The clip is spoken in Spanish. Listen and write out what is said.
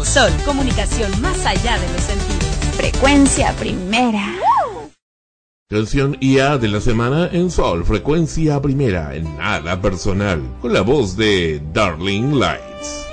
Sol, comunicación más allá de los sentidos. Frecuencia Primera. Canción IA de la semana en Sol, Frecuencia Primera, en Nada Personal, con la voz de Darling Lights.